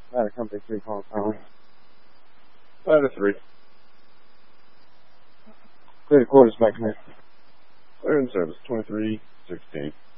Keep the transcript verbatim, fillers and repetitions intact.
I had a company three call power. I had a three. Clear the quarters back, man. Clear in service, twenty-three sixteen.